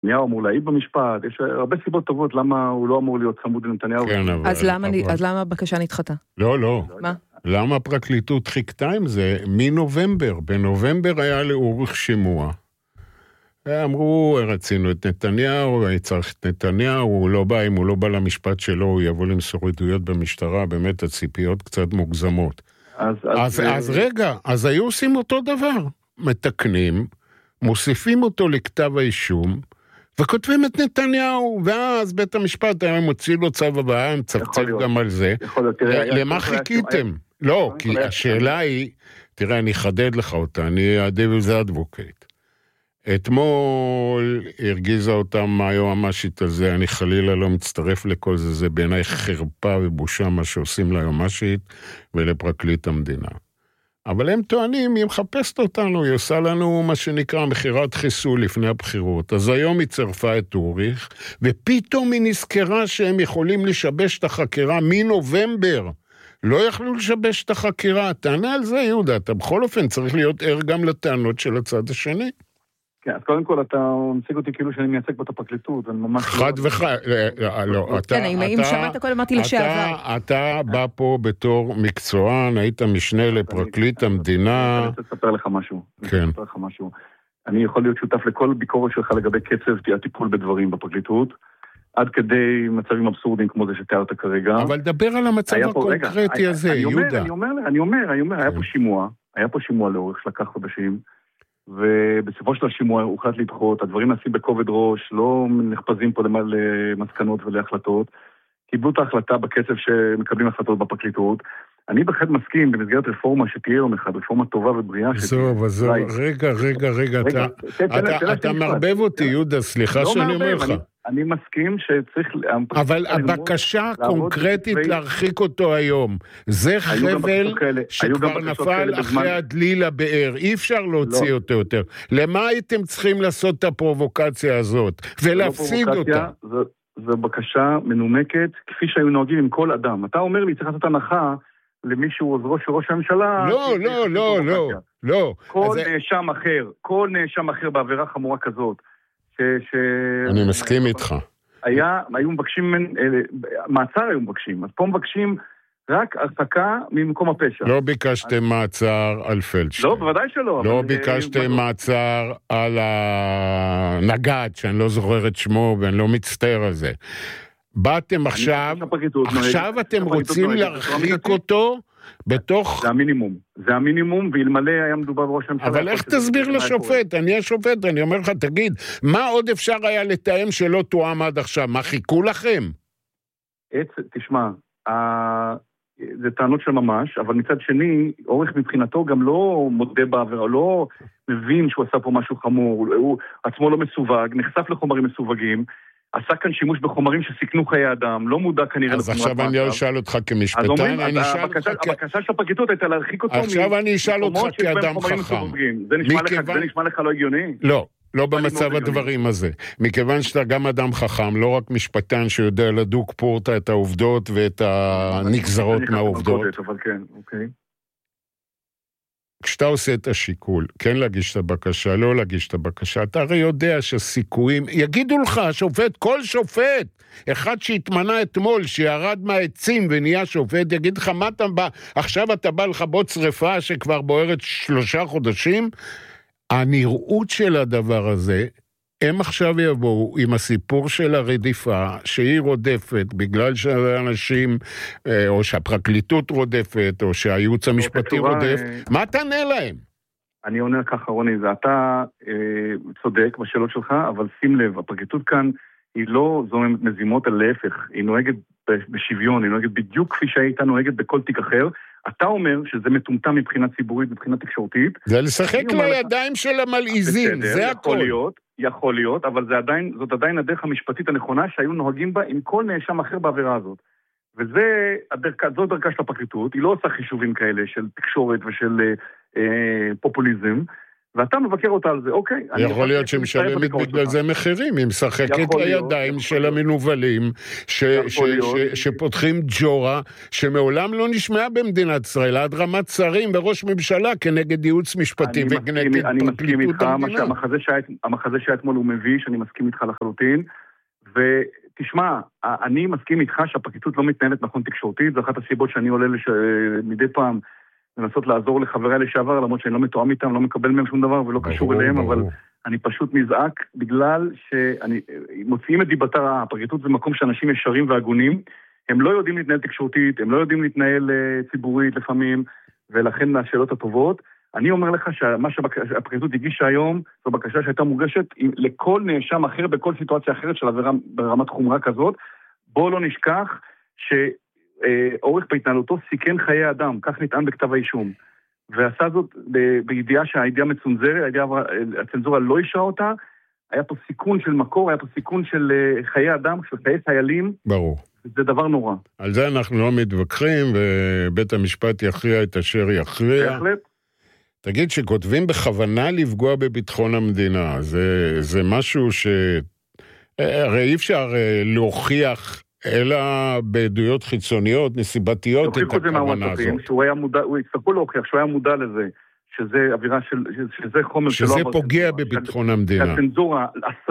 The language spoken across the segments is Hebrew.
נתניהו אמור להעיד במשפט, יש הרבה סיבות טובות למה הוא לא אמור להיות צמוד לנתניהו. כן, אז למה הבקשה נדחתה? לא. מה? למה הפרקליטות חיכתה עם זה? מנובמבר. בנובמבר היה לאורך שימוע. אמרו, רצינו את נתניהו, צריך את נתניהו, הוא לא בא, אם הוא לא בא למשפט שלו, הוא יבוא למסור עדויות במשטרה, באמת הציפיות קצת מוגזמות. אז רגע, אז היו עושים אותו דבר. מתקנים, מוסיפים אותו לכתב האישום, וכותבים את נתניהו, ואז בית המשפט היה מוציא לו צו הבאה, מצפצף גם על זה. למה חיכיתם? לא, כי השאלה היא, תראה, אני אחדד לך אותה, אני הדביל זה אדבוקייט. אתמול הרגיזה אותם היועמ"שית על זה, אני חלילה לא מצטרף לכל זה, זה בעיניי חרפה ובושה מה שעושים ליועמ"שית ולפרקליט המדינה. אבל הם טוענים, היא מחפשת אותנו, היא עושה לנו מה שנקרא מחירת חיסול לפני הבחירות. אז היום היא צרפה את אוריך, ופתאום היא נזכרה שהם יכולים לשבש את החקירה מנובמבר. לא יכלו לשבש את החקירה. תענה על זה, יהודה, אתה בכל אופן צריך להיות ער גם לטענות של הצד השני. כן, אז קודם כל אתה מציג אותי כאילו שאני מייצג פה את הפרקליטות, ואני ממש... חד וחד, לא, אתה... כן, אם שמעת קודם אמרתי לשעבר. אתה בא פה בתור מקצוען, היית משנה לפרקליט המדינה... אני רוצה לספר לך משהו. כן. אני יכול להיות שותף לכל ביקורת שלך לגבי קצב הטיפול בדברים בפרקליטות, עד כדי מצבים אבסורדים כמו זה שתיארת כרגע. אבל דבר על המצב הקונקרטי הזה, יהודה. אני אומר, היה פה שימוע לאורך שלקח חודשים, ובסופו של השימוע הוחלט לדחות, הדברים נעשים בכובד ראש, לא נחפזים פה למסקנות ולהחלטות, קיבלו את ההחלטה בקצב שמקבלים החלטות בפרקליטות. אני בהחלט מסכים במסגרת רפורמה שתהיה יום אחד, רפורמה טובה ובריאה. זו, רגע, אתה מערבב אותי, יהודה, סליחה שאני אומר לך. אני מסכים שצריך... אבל הבקשה קונקרטית להרחיק אותו היום, זה חבל שכבר נפל אחרי הדליל הבאר, אי אפשר להוציא אותו יותר. למה הייתם צריכים לעשות את הפרובוקציה הזאת ולהפסיד אותה? זו בקשה מנומקת, כפי שהיו נוהגים עם כל אדם. אתה אומר לי, צריך לעשות הנחה למישהו עוזרו של ראש הממשלה... לא. כל נאשם אחר בעבירה חמורה כזאת, אני מסכים איתך. היו מבקשים, מעצר היו מבקשים, אז פה מבקשים רק הרחקה ממקום הפשע. לא ביקשתם מעצר על פלדשטיין. לא, בוודאי שלא. לא ביקשתם מעצר על הנגד, שאני לא זוכר את שמו ואני לא מצטער על זה. באתם עכשיו אתם רוצים להרחיק אותו בתוך... זה המינימום, ואלמלא היה מדובר בראש הממשלה... אבל איך תסביר לשופט? אני השופט, אני אומר לך, תגיד, מה עוד אפשר היה לתאם שלא תואם עד עכשיו? מה חיכו לכם? תשמע, זה טענות של ממש, אבל מצד שני, אורך מבחינתו גם לא מודה בעבירה, לא מבין שהוא עשה פה משהו חמור, הוא עצמו לא מסווג, נחשף לחומרים מסווגים, עשה כאן שימוש בחומרים שסיכנו חיי אדם, לא מודע כנראה... אז עכשיו אני אשאל אותך כמשפטן, הבקשה של הפרקליטות הייתה להרחיק אותו... עכשיו אני אשאל אותך כאדם חכם. זה נשמע לך לא הגיוני? לא במצב הדברים הזה. מכיוון שאתה גם אדם חכם, לא רק משפטן שיודע לדוק פורטה את העובדות ואת הנגזרות מהעובדות. כשאתה עושה את השיקול, כן להגיש את הבקשה, לא להגיש את הבקשה, אתה הרי יודע שסיכויים, יגידו לך, שופט, כל שופט, אחד שהתמנה אתמול, שירד מהעצים ונהיה שופט, יגיד לך, מה אתה בא, עכשיו אתה בא לכבות שריפה שכבר בוערת 3 חודשים, הנראות של הדבר הזה, הם עכשיו יבואו עם הסיפור של הרדיפה, שהיא רודפת, בגלל שאנשים, או שהפרקליטות רודפת, או שהייעוץ המשפטי רודף, מה תענה להם? אני עונה ככה, רוני, זה אתה צודק בשאלות שלך, אבל שים לב, הפרקליטות כאן היא לא זוממת מזימות, אלא להפך, היא נוהגת בשוויון, היא נוהגת בדיוק כפי שהייתה נוהגת בכל תיק אחר. אתה אומר שזה מטומטם מבחינה ציבורית, מבחינה תקשורתית. זה לשחק לידיים של המלעיזים, זה הכל. יכול להיות, אבל זאת עדיין הדרך המשפטית הנכונה שהיו נוהגים בה עם כל נאשם אחר בעבירה הזאת. וזאת דרכה של הפרקליטות, היא לא עושה חישובים כאלה של תקשורת ושל פופוליזם, ואתה מבקר אותה על זה, אוקיי. יכול להיות שמשלמת בגלל זה מחירים, היא משחקת לידיים של המנובלים, שפותחים ג'ורה, שמעולם לא נשמעה במדינת ישראל, עד רמת שרים וראש ממשלה, כנגד ייעוץ משפטי וכנגד פרקליטות המדינה. המחזה שאתמול הוא מביש, אני מסכים איתך לחלוטין, ותשמע, אני מסכים איתך שהפרקליטות לא מתנהלת נכון תקשורתית, זו אחת הסיבות שאני עולה מדי פעם, לנסות לעזור לחברי לשעבר, למרות שאני לא מתואם איתם, לא מקבל מהם שום דבר ולא קשור אליהם, אבל אני פשוט נזעק בגלל שמוציאים את דיבתה, הפרקליטות זה מקום שאנשים ישרים והגונים, הם לא יודעים להתנהל תקשורתית, הם לא יודעים להתנהל ציבורית לפעמים, ולכן מהשאלות הטובות, אני אומר לך שמה שהפרקליטות הגישה היום, זו בקשה שהייתה מוגשת לכל נאשם אחר בכל סיטואציה אחרת של עבירה ברמת חומרה כזאת, בוא לא נשכח אורך בהתנהלותו סיכן חיי אדם, כך נטען בכתב האישום. ועשה זאת בידיעה שהידיעה מצונזרת, הצנזורה לא אישרה אותה, היה פה סיכון של מקור, היה פה סיכון של חיי אדם, של חיי חיילים. ברור. זה דבר נורא. על זה אנחנו לא מתווכחים, ובית המשפט יכריע את אשר יכריע. בהחלט. תגיד שכותבים בכוונה לפגוע בביטחון המדינה, זה משהו הרי אי אפשר להוכיח אלא בעדויות חיצוניות, נסיבתיות, את הכוונה הזאת. הוא יצטרכו להוכיח שהוא היה מודע לזה, שזה אווירה שזה חומר שלא... שזה פוגע בביטחון המדינה. שהצנזורה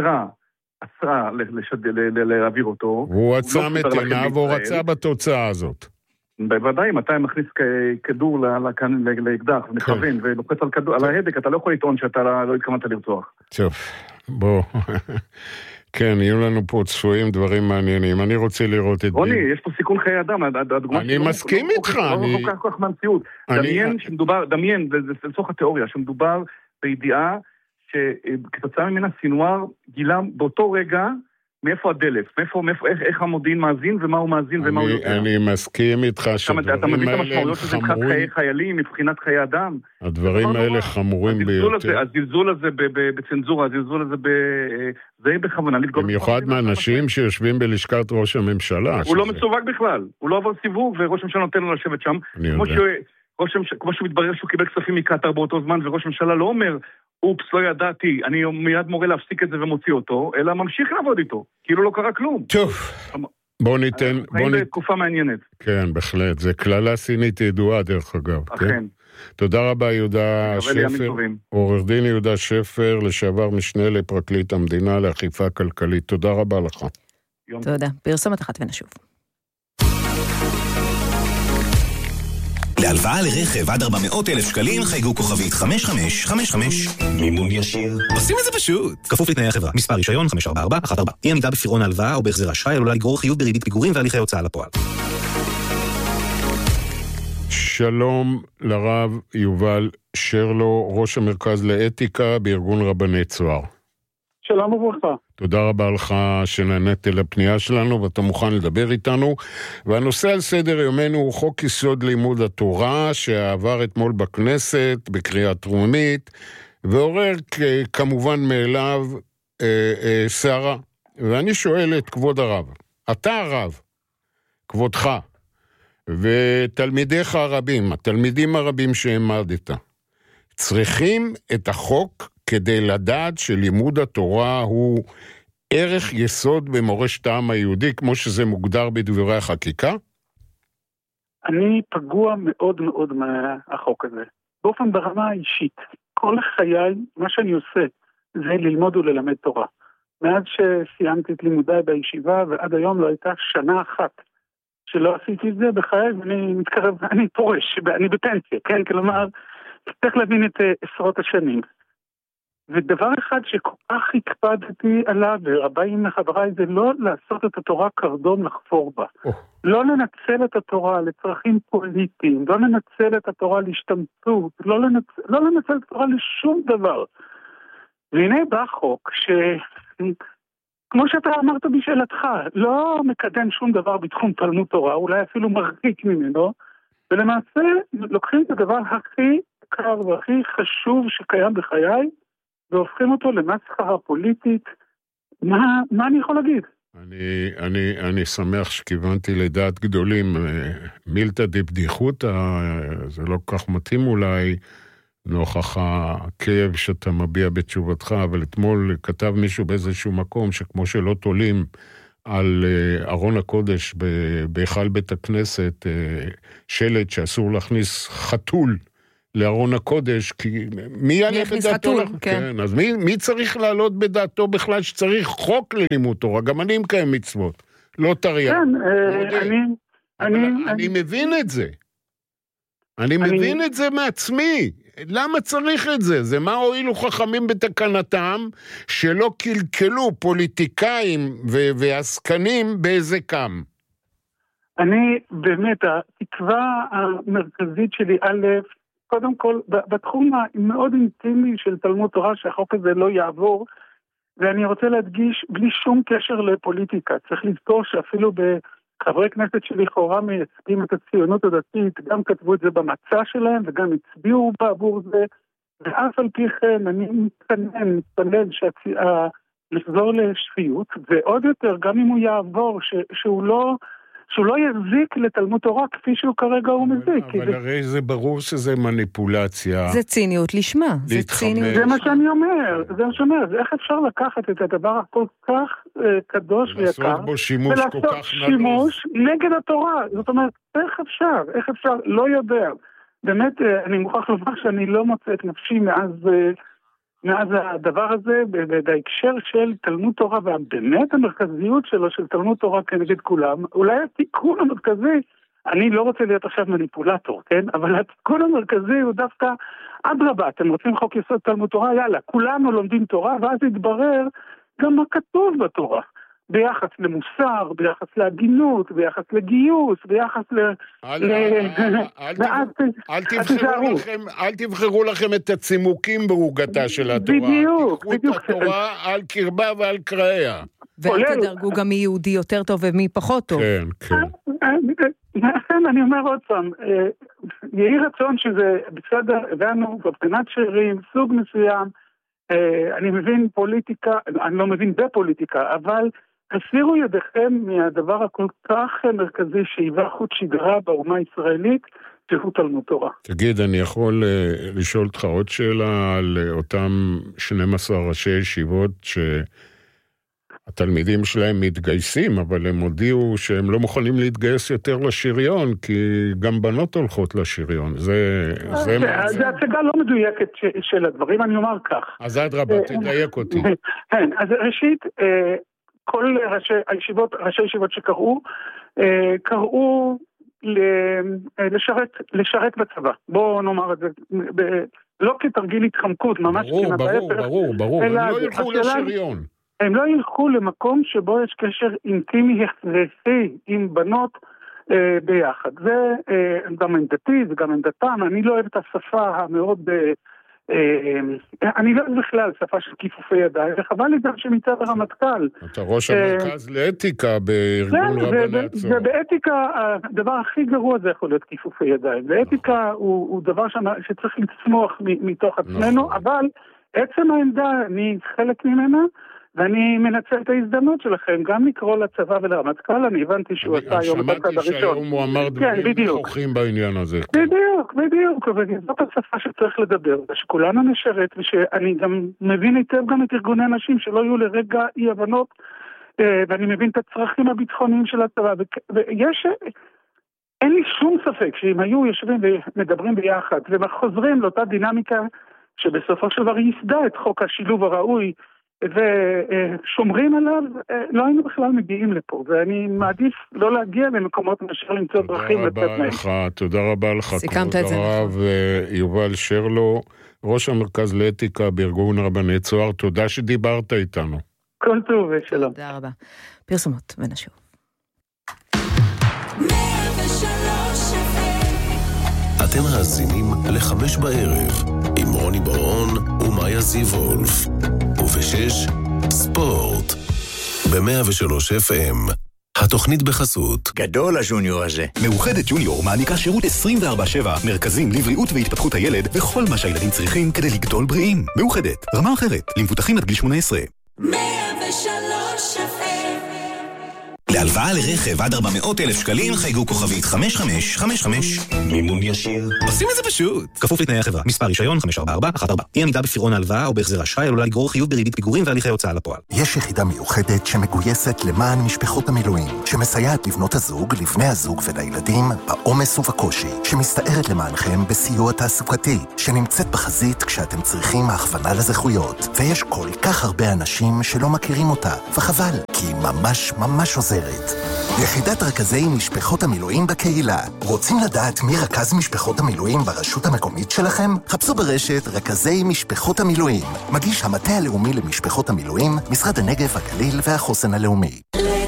אסרה להעביר אותו. הוא עצם את עיניו, והוא רצה בתוצאה הזאת. בוודאי, מתי מכניס כדור לאקדח, ומכוון, ולוחץ על ההדק, אתה לא יכול לטעון שאתה לא התכוונת לרצוח. טוב, בוא... כן, יהיו לנו פה צפויים דברים מעניינים. אני רוצה לראות את... רוני, יש פה סיכון חיי אדם. אני מסכים איתך. לא כל כך מהמציאות. דמיין, זה לצורך התיאוריה, שמדובר בידיעה שכתוצאה ממנה סינואר גילה באותו רגע מאיפה הדלף, איך המודיעין מאזין ומה הוא מאזין ומה הוא יודע. אני מסכים איתך שהדברים האלה חמורים. חיילים, מבחינת חיי אדם. הדברים האלה חמורים ביותר. הזלזול הזה בצנזורה, הזלזול הזה זה בכוונה. במיוחד מאנשים שיושבים בלשכת ראש הממשלה. הוא לא מסווג בכלל, הוא לא עבר סיבוב וראש הממשלה נותן לו לשבת שם. כמו שהוא מתברר שהוא קיבל כספים מקטר באותו זמן וראש הממשלה לא אומר אופס, לא ידעתי, אני מיד מורה להפסיק את זה ומוציא אותו, אלא ממשיך לעבוד איתו, כאילו לא קרה כלום. טוב, בוא ניתן... זה תקופה מעניינת. כן, בהחלט, זה כללה סינית ידועה דרך אגב. אכן. תודה רבה יהודה שפר, עורך דין יהודה שפר, לשעבר משנה לפרקליט המדינה לאכיפה כלכלית. תודה רבה לך. תודה. פרסומת אחת ונשוב. להלוואה לרכב עד 400,000 שקלים חייגו כוכבית 5555. מימון ישיר. עושים את זה פשוט. כפוף לתנאי החברה. מספר רישיון 54414. אי עמידה בפירעון ההלוואה או בהחזר אשראי עלולה לגרור חיוב בריבית פיגורים והליכי הוצאה לפועל. שלום לרב יובל שרלו, ראש המרכז לאתיקה בארגון רבני צוהר. שלום וברכה. תודה רבה לך שנענית לפנייה שלנו ואתה מוכן לדבר איתנו. והנושא על סדר יומנו הוא חוק יסוד לימוד התורה שעבר אתמול בכנסת בקריאה טרומית ועורר כמובן מאליו סערה. ואני שואל את כבוד הרב, אתה הרב, כבודך, ותלמידיך הרבים, התלמידים הרבים שהעמדת, צריכים את החוק כדי לדעת שלימוד התורה הוא ערך יסוד במורשת העם היהודי, כמו שזה מוגדר בדברי החקיקה? אני פגוע מאוד מאוד מהחוק הזה. באופן ברמה האישית, כל חיי, מה שאני עושה, זה ללמוד וללמד תורה. מאז שסיימתי את לימודיי בישיבה, ועד היום לא הייתה שנה אחת שלא עשיתי את זה בחיי, ואני מתקרב, אני פורש, אני בפנסיה, כן? כלומר, צריך להבין את עשרות השנים. ודבר אחד שכל כך הקפדתי עליו, ורבים מחבריי, זה לא לעשות את התורה קרדום לחפור בה. לא לנצל את התורה לצרכים פוליטיים, לא לנצל את התורה להשתמטות, לא לנצל את התורה לשום דבר. והנה בא חוק כמו שאתה אמרת בשאלתך, לא מקדם שום דבר בתחום תלמוד תורה, אולי אפילו מרחיק ממנו, ולמעשה לוקחים את הדבר הכי קר והכי חשוב שקיים בחיי, והופכים אותו למסחרה פוליטית. מה אני יכול להגיד? אני שמח שכיוונתי לדעת גדולים, מילתא דבדיחותא, זה לא כך מתאים אולי, נוכח הכאב שאתה מביע בתשובתך, אבל אתמול כתב מישהו באיזשהו מקום שכמו שלא תולים על ארון הקודש בהיכל בית הכנסת שלט שאסור להכניס חתול לארון הקודש, כי מי יעלה בדעתו? כן, אז מי צריך לעלות בדעתו בכלל שצריך חוק ללימוד תורה? גם אני מקיים מצוות, לא תרי"ג. אני מבין את זה. אני מבין את זה מעצמי. למה צריך את זה? זה מה הועילו חכמים בתקנתם שלא קלקלו פוליטיקאים ועסקנים באיזה קם? אני באמת, התקווה המרכזית שלי, קודם כל, בתחום המאוד אינטימי של תלמוד תורה, שהחוק הזה לא יעבור, ואני רוצה להדגיש, בלי שום קשר לפוליטיקה, צריך לזכור שאפילו חברי כנסת שלכאורה מייצגים את הציונות הדתית, גם כתבו את זה במצע שלהם, וגם הצביעו בעבור זה, ואף על פי כן אני מתפלל לחזור לשפיות, ועוד יותר, גם אם הוא יעבור, שהוא לא יזיק לתלמוד תורה כפי שהוא כרגע הוא מזיק. אבל הרי זה ברור שזה מניפולציה. זה ציניות לשמה. זה מה שאני אומר. אז איך אפשר לקחת את הדבר הכל כך קדוש ויקר, לעשות בו שימוש כל כך נלוז. שימוש נגד התורה. זאת אומרת, איך אפשר, לא יודע. באמת, אני מוכרח לומר שאני לא מוצא את נפשי מאז הדבר הזה, בהקשר של תלמוד תורה, ובאמת המרכזיות שלו של תלמוד תורה כנגד כולם, אולי התיקון המרכזי, אני לא רוצה להיות עכשיו מניפולטור, כן? אבל התיקון המרכזי הוא דווקא, אדרבה, אתם רוצים חוק יסוד תלמוד תורה, יאללה, כולנו לומדים תורה, ואז יתברר גם מה כתוב בתורה. ביחס למוסר, ביחס להגינות, ביחס לגיוס, ביחס אל תבחרו לכם את הצימוקים ברוגתה של התורה. בדיוק. תיקחו את התורה על קרבה ועל קראיה. ואל תדרגו גם מי יהודי יותר טוב ומי פחות טוב. כן. לכן אני אומר עוד פעם, יהי רצון שזה בסדר, הבאנו בבחינת שירים, סוג מסוים, אני מבין פוליטיקה, אני לא מבין בפוליטיקה, אבל הסירו ידיכם מהדבר הכל כך מרכזי שהיווה חוט שדרה באומה הישראלית, שהוא תלמוד תורה. תגיד, אני יכול לשאול אותך עוד שאלה על אותם 12 ראשי ישיבות שהתלמידים שלהם מתגייסים, אבל הם הודיעו שהם לא מוכנים להתגייס יותר לשריון, כי גם בנות הולכות לשריון. זה הצגה לא מדויקת של הדברים, אני אומר כך. אז אדרבה, תדייק אותי. כן, אז ראשית, כל ראשי הישיבות שקראו, קראו לשרת בצבא. בואו נאמר את זה, לא כתרגיל התחמקות, ממש ברור, הם לא ילכו לשריון. הם לא ילכו למקום שבו יש קשר אינטימי הכרחי עם בנות ביחד. זה גם עמדתי, זה גם עמדתם. אני לא אוהב את השפה המאוד... אני לא אוהב בכלל שפה של כיפופי ידיים, וחבל לי גם שמצד הרמטכ"ל. אתה ראש המרכז לאתיקה בארגון רבני הצוהר. ובאתיקה, הדבר הכי גרוע זה יכול להיות כיפופי ידיים. ואתיקה הוא דבר שצריך לצמוח מתוך עצמנו, אבל עצם העמדה, אני חלק ממנה, ואני מנצל את ההזדמנות שלכם, גם לקרוא לצבא ולרמטכ"ל, אני הבנתי שהוא עשה היום בצד הראשון. שמעתי שהיום הוא אמר דברים נכוחים בעניין הזה. בדיוק, וזאת השפה שצריך לדבר, ושכולנו נשרת, ושאני גם מבין היטב גם את ארגוני הנשים, שלא יהיו לרגע אי הבנות, ואני מבין את הצרכים הביטחוניים של הצבא, ויש... אין לי שום ספק שאם היו יושבים ומדברים ביחד, וחוזרים לאותה דינמיקה, שבסופו של דבר יסדה את חוק השילוב הראוי, ושומרים עליו, לא היינו בכלל מגיעים לפה, ואני מעדיף לא להגיע למקומות מאשר למצוא דרכים לתת מהם. תודה רבה לך. סיכמת את זה. יובל שרלו, ראש המרכז לאתיקה בארגון רבני צוהר, תודה שדיברת איתנו. כל טוב ושלום. תודה רבה. פרסומות ונשוב. אתם מאזינים ל5 בערב עם רוני ברון ומאיה זיוולף, וב6 ספורט ב103 FM. התוכנית בחסות גדול הג'וניור הזה. מאוחדת ג'וניור מעניקה שירות 24/7, מרכזים לבריאות והתפתחות הילד וכל מה שהילדים צריכים כדי לגדול בריאים. מאוחדת, רמה אחרת, למבוטחים עד גיל 18. 103 FM להלוואה לרכב עד 400,000 שקלים חייגו כוכבית 5555. מימון ישיר. עושים את זה פשוט. כפוף לתנאי החברה. מספר רישיון 54414. אי עמידה בפירעון ההלוואה או בהחזר אשראי עלולה לגרור חיוב בריבית פיגורים והליכי הוצאה לפועל. יש יחידה מיוחדת שמגויסת למען משפחות המילואים, שמסייעת לבנות הזוג, לבני הזוג ולילדים בעומס ובקושי, שמסתערת למענכם בסיוע תעסוקתי, שנמצאת בחזית כשאתם צריכים הכוונה לזכויות. ויש כל כך הרבה אנשים שלא מכירים אותה, וחבל, כי היא ממש ממש עוזרת. יחידת רכזי משפחות המילואים בקהילה. רוצים לדעת מי רכז משפחות המילואים ברשות המקומית שלכם? חפשו ברשת רכזי משפחות המילואים. מגיש המטה הלאומי למשפחות המילואים, משרד הנגב, הגליל והחוסן הלאומי.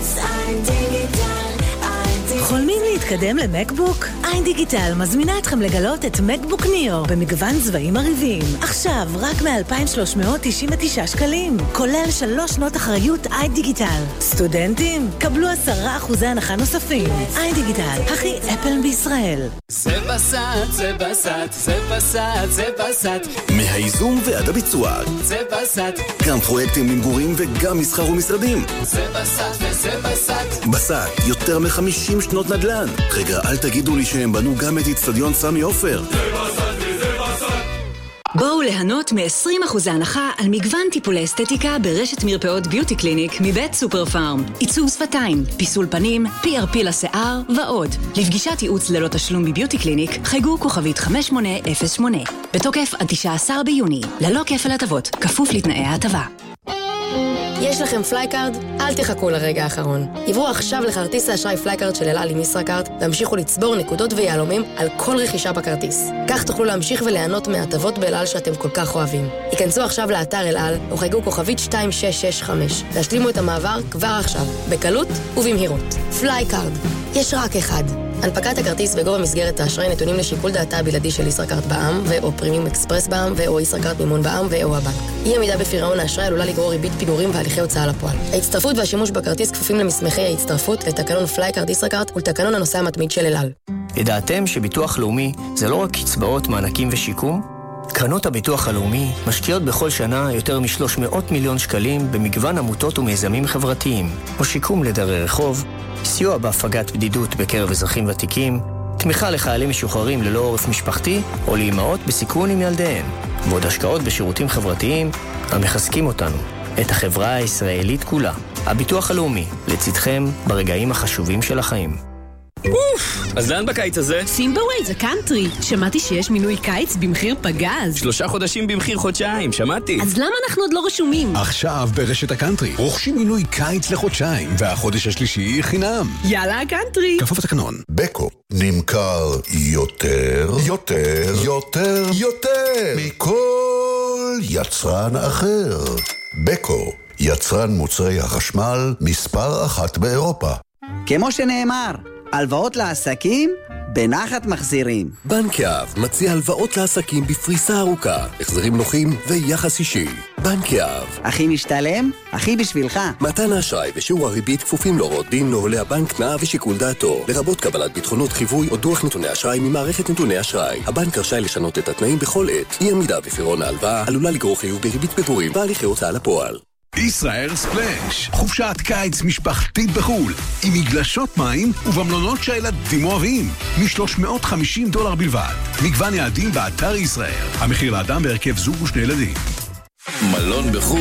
חולמים להתקדם למקבוק? איין דיגיטל מזמינה אתכם לגלות את מקבוק ניאו במגוון צבעים מריבים. עכשיו רק מ-2,399 שקלים, כולל 3 שנות אחריות איין דיגיטל. סטודנטים, קבלו 10% הנחה נוספים. איין דיגיטל, הכי אפל בישראל. זה בסט, זה בסט, זה בסט, זה בסט. מהייזום ועד הביצוע. זה בסט. גם פרויקטים למגורים וגם מסחר ומשרדים. זה בסט וזה בסט. בסט, יותר מ-50 שנות נדל"ן. רגע, אל תגידו לי שהם בנו גם את אצטדיון סמי עופר. זה בסט וזה בסט. בואו ליהנות מ-20% הנחה על מגוון טיפולי אסתטיקה ברשת מרפאות ביוטי קליניק מבית סופר פארם. עיצוב שפתיים, פיסול פנים, PRP לשיער ועוד. לפגישת ייעוץ ללא תשלום בביוטי קליניק חייגו כוכבית 5808. בתוקף עד 19 ביוני, ללא כפל הטבות, כפוף לתנאי ההטבה. יש לכם פלייקארד? אל תחכו לרגע האחרון. עברו עכשיו לכרטיס האשראי פלייקארד של אל על עם ישראכרט והמשיכו לצבור נקודות ויהלומים על כל רכישה בכרטיס. כך תוכלו להמשיך וליהנות מהטבות באל על שאתם כל כך אוהבים. היכנסו עכשיו לאתר אל על או חייגו כוכבית 2665. להשלימו את המעבר כבר עכשיו, בקלות ובמהירות. פלייקארד. יש רק אחד. הנפקת הכרטיס וגובה מסגרת האשראי נתונים לשיקול דעתה הבלעדי של ישראכרט בע"מ ו/או פרימיום אקספרס בע"מ ו/או ישראכרט מימון בע"מ ו/או הבנק. אי עמידה בפירעון האשראי עלולה לגרור ריבית פיגורים והליכי הוצאה לפועל. ההצטרפות והשימוש בכרטיס כפופים למסמכי ההצטרפות לתקנון פלייקארד ישראכרט ולתקנון הנוסע המתמיד של אל על. ידעתם שביטוח לאומי זה לא רק קצבאות, מענקים ושיקום? קרנות הביטוח הלאומי משקיעות בכל שנה יותר מ-300 מיליון שקלים במגוון עמותות ומיזמים חברתיים, או שיקום לדרי רחוב, סיוע בהפגת בדידות בקרב אזרחים ותיקים, תמיכה לחיילים משוחררים ללא עורף משפחתי או לאימהות בסיכון עם ילדיהן, ועוד השקעות בשירותים חברתיים המחזקים אותנו, את החברה הישראלית כולה. הביטוח הלאומי, לצדכם ברגעים החשובים של החיים. אוף, אז לאן בקיץ הזה? סימבווי זה קאנטרי. שמעתי שיש מינוי קיץ במחיר פגז. 3 חודשים במחיר חודשיים, שמעתי. אז למה אנחנו עוד לא רשומים? עכשיו ברשת הקאנטרי רוכשים מינוי קיץ לחודשיים והחודש השלישי חינם. יאללה הקאנטרי. כפוף לתקנון. בקו נמכר יותר מכל יצרן אחר. בקו, יצרן מוצרי החשמל מספר 1 באירופה. כמו שנאמר, הלוואות לעסקים בנחת מחזירים. בנק יהב מציע הלוואות לעסקים בפריסה ארוכה, החזרים נוחים ויחס אישי. בנק יהב. הכי משתלם, הכי בשבילך. מתן האשראי ושיעור הריבית כפופים להוראות דין נוהלי הבנק, תנאיו ושיקול דעתו, לרבות קבלת ביטחונות חיווי או דוח נתוני אשראי ממערכת נתוני אשראי. הבנק רשאי לשנות את התנאים בכל עת. אי עמידה בפירעון ההלוואה עלולה לגרור חיוב בריבית פיגורים והליכי הוצאה לפועל. ישראל ספלאש, חופשת קיץ משפחתית בחול, עם מגלשות מים ובמלונות שהילדים אוהבים, $350 בלבד. מגוון יעדים באתר ישראל. המחיר לאדם בהרכב זוג ושני ילדים. מלון בחול